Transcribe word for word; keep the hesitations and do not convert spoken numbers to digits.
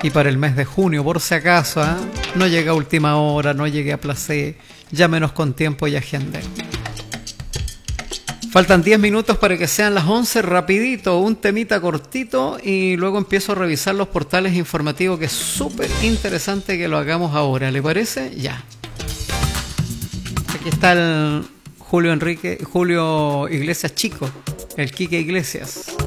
Y para el mes de junio, por si acaso, ¿eh? No llegué a última hora, no llegué a placer, llámenos con tiempo y agende. Faltan diez minutos para que sean las once, rapidito, un temita cortito y luego empiezo a revisar los portales informativos, que es súper interesante que lo hagamos ahora, ¿le parece? Ya. Aquí está el Julio Enrique, Julio Iglesias Chico, el Quique Iglesias.